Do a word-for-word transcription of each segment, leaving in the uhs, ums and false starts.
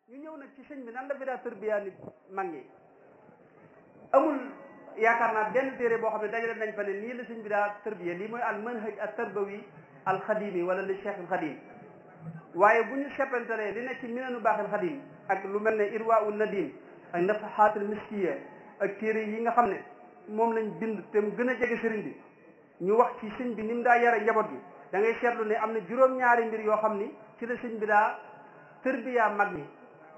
ñu ñëw nag ci sëñ bi nan la fi daa tërbiya nit mag ñi amul yaakaar naa benn téere boo xam ne dajale nañ fa ne nii la sëñ bi daa tërbiya lii mooy al manhaj al tarbawi al xadimi wala li cheikh al xadim waaye bu ñu seppantalee li nekk ci minanu baaxil xadim ak lu mel ne irwaul nadim ak nafaxaatul miskiya ak téere yi nga xam ne moom lañ bind te mu gën a jege sëriñ bi ñu wax ci sëñ bi ni mu daa yare njaboot gi da ngay seetlu ne am na juróom-ñaari mbir yoo xam ni ci la sëñ bi daa tërbiya mag ñi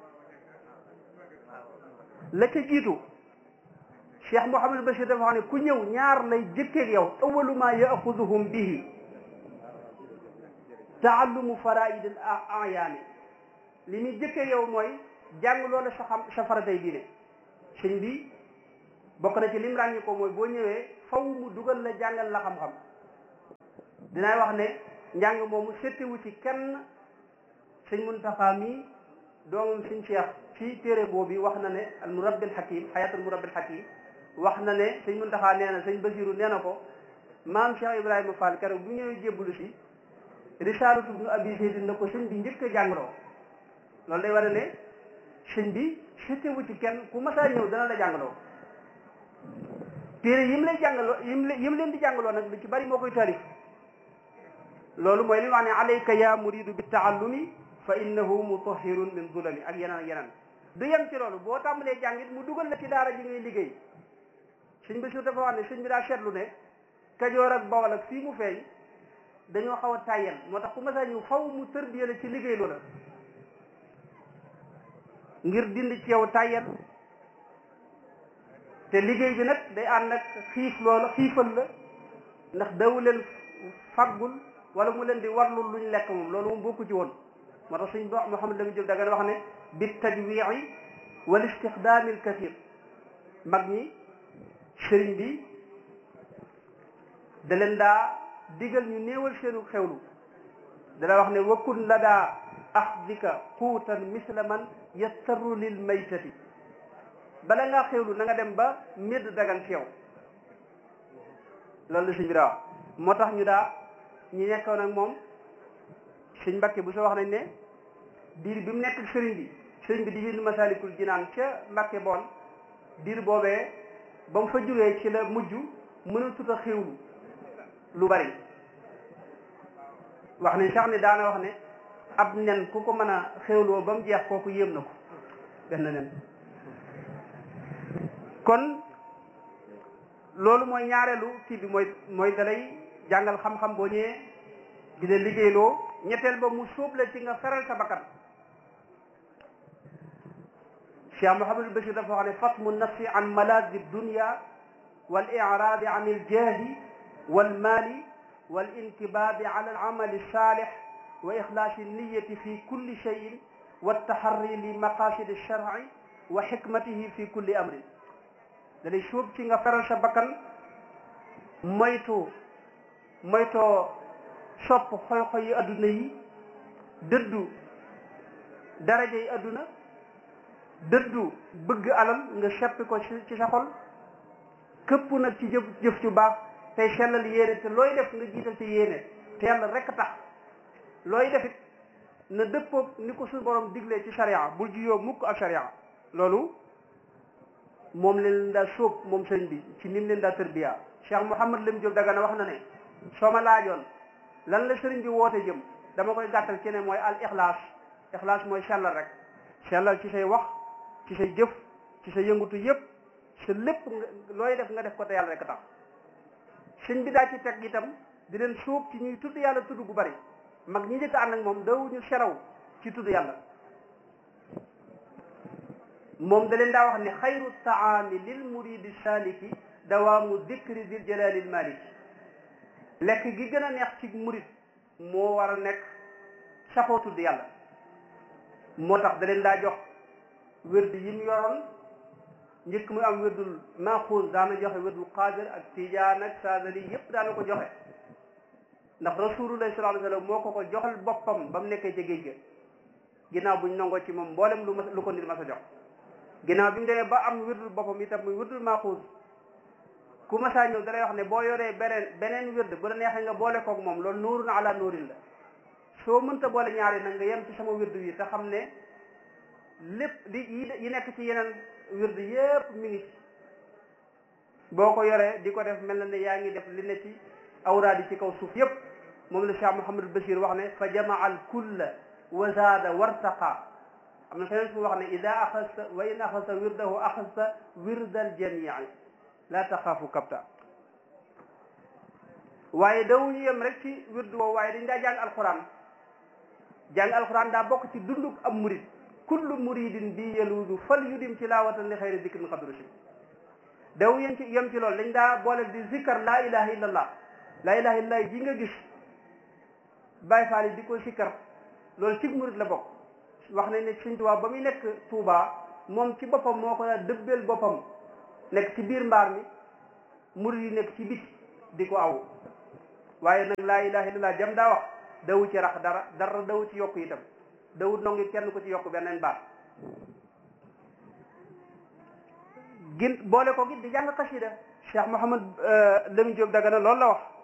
la ca jiitu Cheikh Mouhamadou Bachir dafa wax ne ku ñëw ñaar lay jëkkeeg yow awalu ma yaxuduhum bihi taallumu faraid al ayaani li muy jëkkeeg yow mooy jàng loola sa xam sa faratay diine sëñ bi bokk na ci lim ràññi ko mooy boo ñëwee faw mu dugal la jàngal la xam-xam dinaay wax ne njàng moomu settewu ci kenn sëñ Muntaxa mi doomam sëñ Cheikh ci téere boobu wax na ne al murabbil hakim hayatul murabbil hakim wax na ne sëñ Muntaxa nee na sëñ Basiru nee na ko maam Cheikh Ibrahima Fall keroog bu ñëwee jébbalu si risaalatu ibnu abi zayd na ko sëñ bi njëkk a jàngaloo loolu day war a ne sëñ bi settewu ci kenn ku masaa ñëw dana la jàngaloo téere yim lay jàngaloo yim yim leen di jàngaloo nag lu ci bari moo koy tarif loolu mooy li wax ne alayka ya muridu bi taallumi fa innahu mutahirun min zulami ak yeneen ak yeneen du yem ci loolu boo tàmbalee jàngit mu dugal la ci daara ji ngay liggéey sëñ Basiru dafa wax ne sëñ bi daa seetlu ne Kajoor ak Bawol ak fii mu feeñ dañoo xaw a tàyyel moo tax ku masaa ñëw faw mu tërbiya la ci liggéey loola ngir dindi ci yow tàyyel te liggéey bi nag day ànd ak xiif loola xiifal la ndax dawu leen faggul wala mu leen di warlul luñ lekk moom loolu moom bokku ci woon moo tax suñ Mouhamed Lamine Diop Dagana wax ne bi tajwii wal istixdaami al kathir mag ñi sëriñ bi da leen daa digal ñu néewal seenu xewlu dala wax ne wakun la daa axdika xuutan misla man yastarru lil maytati bala ngaa xewlu na nga dem ba médd dagan ci yow loolu la sëñ bi daa wax moo tax ñu daa ñi nekkoon ak moom sëñ Mbàkke bu soo wax nañ ne diir bi mu nekk sëriñ bi sëriñ bi di bind Masaalikul Jinaan ca Mbàkke boon diir boobee ba mu fa jógee ci la mujj mënatut a xewlu lu bari wax nañ sax ne daana wax ne ab nen ku ko mën a xewloo ba mu jeex kooku yéem na ko benn nen kon loolu mooy ñaareelu kii bi mooy mooy dalay jàngal xam-xam boo ñëwee di la liggéeyloo ñetteel ba mu sóob la ci nga feral sa bakkan Cheikh Mouhamadul Bachir dafa wax ne fatmu nafsi an malaadi dunya wal iraadi an il jaahi wal maali wal intibaabi ala al amali saalih wa ixlaasi niyati fi kulli cheyin wa taxarri li maqasidi sharci wa xikmatihi fi kulli amrin dalay sóob ci nga feral sa bakkan moytu moytoo sopp xoy-xoy yi adduna yi dëddu daraja yi adduna dëddu bëgg alal nga seppi ko ci sa xol këpp nag ci jëf jëf ci baax tey sellal yéene te looy def nga jiital ci yéene te yàlla rekk tax looy defit na dëppoog ni ko suñu borom diglee ci sharia bul juyoo mukk ak sharia loolu moom leen daa sóob moom sëñ bi ci nim leen daa tërbiya Cheikh Mouhamed Lamine Diop Dagana wax na ne soo ma laajoon lan la sëriñ bi woote jëm dama koy gàttal ci ne mooy al ixlaas ixlaas mooy sellal rek sellal ci say wax ci say jëf ci sa yëngutu yëpp sa lépp looy def nga def ko te yàlla rek tax sëñ bi daa ci teg itam di leen sóob ci ñuy tudd yàlla tudd gu bari mag ñi njëkk ànd ak moom dawuñu seraw ci tudd yàlla moom da leen daa wax ne xayru taami lil muridi saliki dawaamu dikri dil jalaalil maliki lekk gi gën a neex ci murid moo war a nekk saxoo tudd yàlla moo tax da leen daa jox wérdu yi mu yoroon njëkk muy am wérdul maaxuus daana joxe wérdul qaadir ak tijaan ak saadali yépp daana ko joxe ndax rasulullah sallallahu alayhi wa sallam moo ko ko joxal boppam ba mu nekkee ca géej ga ginnaaw buñ nangoo ci moom mboolem lu ma lu ko nit ma sa jox ginnaaw bi mu demee ba am wérdul boppam itam muy wérdul maaxuus ku ma saa ñëw dalay wax ne boo yoree beneen beneen wérd bu la neexee nga boole koog moom loolu nuurun ala nuurin la soo mënta boole ñaari nag nga yem ci sama wérdu yi te xam ne lépp li yi nekk ci yeneen wird yépp mi ngi ci boo ko yoree di ko def mel na ne yaa ngi def li ne ci awraad yi ci kaw suuf yépp moom la Cheikh Mouhamadul Bachir wax ne fa jamaa al kulla wa zaada wartaqa am na feneen fu wax ne ida axasta wa in axasta wirdahu axasta wirdal jamii la taxaafu kapta waaye daw yem rek ci wirdu woowu waaye dañ daa jàng alquran jàng alquran daa bokk ci dunduk am murid kullu muridin bi yeluudu fal yudim ci laawatan li xayri dikrin xadru si daw yem ci yem ci loolu dañ daa boole di zikkar laa ilaha illallah laa ilaha illallah ji nga gis Baay Faal yi di ko sikkar loolu ci murid la bokk wax nañ ne Sëñ Tuubaa ba muy nekk Tuubaa moom ci boppam moo ko daa dëbbeel boppam nekk ci biir mbaar mi murid yi nekk ci biti di ko aw waaye nag laa ilaha illallah jam daa wax dawu ci rax dara dara dawu ci yokk itam dawut nongi kenn ko ci yokk beneen baat gin boole ko gi di jàng xasida Cheikh Mouhamad Lamine Diop Dagana loolu la wax